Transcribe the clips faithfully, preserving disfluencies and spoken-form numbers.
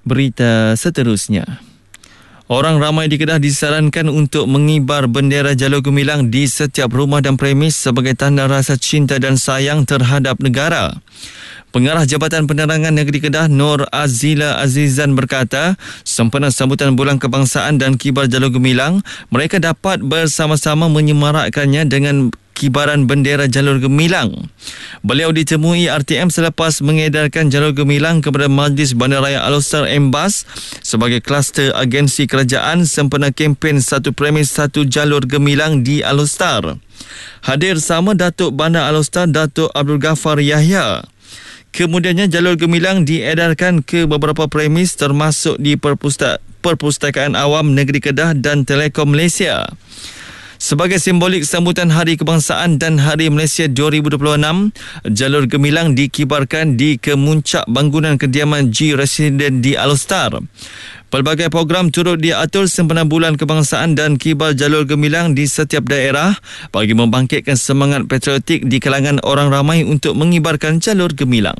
Berita seterusnya. Orang ramai di Kedah disarankan untuk mengibar bendera Jalur Gemilang di setiap rumah dan premis sebagai tanda rasa cinta dan sayang terhadap negara. Pengarah Jabatan Penerangan Negeri Kedah, Nur Azila Azizan berkata, sempena sambutan Bulan Kebangsaan dan kibar Jalur Gemilang, mereka dapat bersama-sama menyemarakkannya dengan kibaran bendera Jalur Gemilang. Beliau ditemui R T M selepas mengedarkan Jalur Gemilang kepada Majlis Bandaraya Alor-Star Embas sebagai kluster agensi kerajaan sempena kempen Satu Premis Satu Jalur Gemilang di Alor-Star. Hadir sama Datuk Bandar Alor-Star, Datuk Abdul Ghaffar Yahya. Kemudiannya Jalur Gemilang diedarkan ke beberapa premis termasuk di Perpusta- Perpustakaan Awam Negeri Kedah dan Telekom Malaysia. Sebagai simbolik sambutan Hari Kebangsaan dan Hari Malaysia dua ribu dua puluh enam, Jalur Gemilang dikibarkan di kemuncak bangunan kediaman G Residen di Alor-Star. Pelbagai program turut diatur sempena Bulan Kebangsaan dan kibar Jalur Gemilang di setiap daerah bagi membangkitkan semangat patriotik di kalangan orang ramai untuk mengibarkan Jalur Gemilang.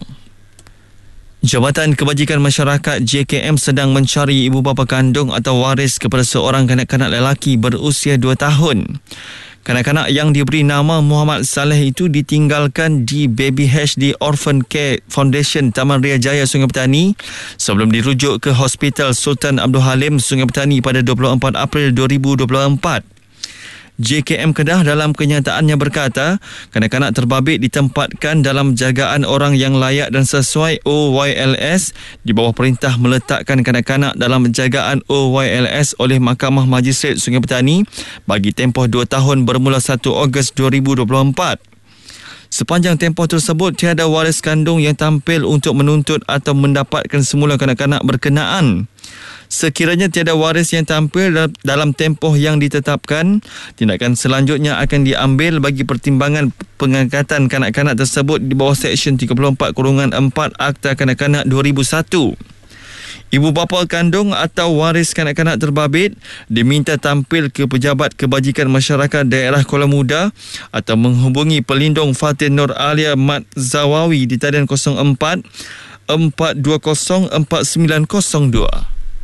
Jabatan Kebajikan Masyarakat J K M sedang mencari ibu bapa kandung atau waris kepada seorang kanak-kanak lelaki berusia dua tahun. Kanak-kanak yang diberi nama Muhammad Saleh itu ditinggalkan di Baby H D Orphan Care Foundation Taman Ria Jaya, Sungai Petani sebelum dirujuk ke Hospital Sultan Abdul Halim, Sungai Petani pada dua puluh empat April dua ribu dua puluh empat. J K M Kedah dalam kenyataannya berkata, kanak-kanak terbabit ditempatkan dalam jagaan orang yang layak dan sesuai O Y L S di bawah perintah meletakkan kanak-kanak dalam jagaan O Y L S oleh Mahkamah Majistret Sungai Petani bagi tempoh dua tahun bermula satu Ogos dua ribu dua puluh empat. Sepanjang tempoh tersebut, tiada waris kandung yang tampil untuk menuntut atau mendapatkan semula kanak-kanak berkenaan. Sekiranya tiada waris yang tampil dalam tempoh yang ditetapkan, tindakan selanjutnya akan diambil bagi pertimbangan pengangkatan kanak-kanak tersebut di bawah Seksyen tiga puluh empat empat Akta Kanak-kanak dua ribu satu. Ibu bapa kandung atau waris kanak-kanak terbabit diminta tampil ke Pejabat Kebajikan Masyarakat Daerah Kuala Muda atau menghubungi Pelindung Fatin Nur Alia Mat Zawawi di talian kosong empat empat dua kosong empat sembilan kosong dua.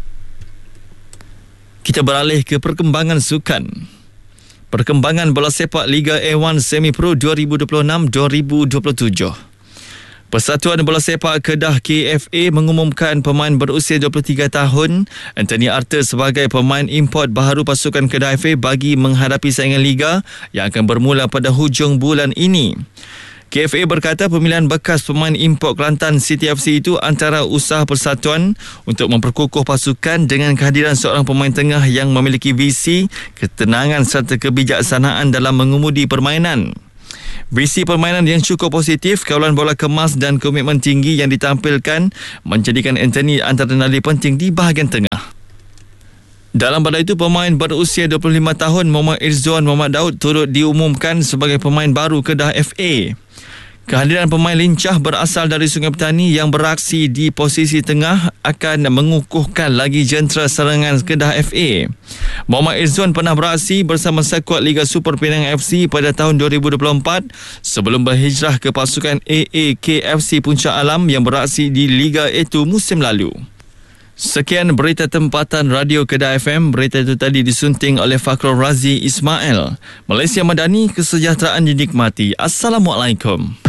Kita beralih ke perkembangan sukan. Perkembangan bola sepak Liga A satu Semi Pro dua ribu dua puluh enam dua ribu dua puluh tujuh. Persatuan Bola Sepak Kedah K F A mengumumkan pemain berusia dua puluh tiga tahun Anthony Arthur sebagai pemain import baharu pasukan Kedah F A bagi menghadapi saingan Liga yang akan bermula pada hujung bulan ini. K F A berkata pemilihan bekas pemain import Kelantan City F C itu antara usaha persatuan untuk memperkukuh pasukan dengan kehadiran seorang pemain tengah yang memiliki visi, ketenangan serta kebijaksanaan dalam mengemudi permainan. Visi permainan yang cukup positif, kawalan bola kemas dan komitmen tinggi yang ditampilkan menjadikan Anthony antara nadi penting di bahagian tengah. Dalam pada itu, pemain berusia dua puluh lima tahun Muhammad Irzwan Muhammad Daud turut diumumkan sebagai pemain baru Kedah F A. Kehadiran pemain lincah berasal dari Sungai Petani yang beraksi di posisi tengah akan mengukuhkan lagi jentera serangan Kedah F A. Muhammad Irzwan pernah beraksi bersama skuad Liga Super Penang F C pada tahun dua ribu dua puluh empat sebelum berhijrah ke pasukan A A K F C Puncak Alam yang beraksi di Liga A dua musim lalu. Sekian berita tempatan Radio Kedah F M. Berita itu tadi disunting oleh Fakhrul Razi Ismail. Malaysia Madani, kesejahteraan dinikmati. Assalamualaikum.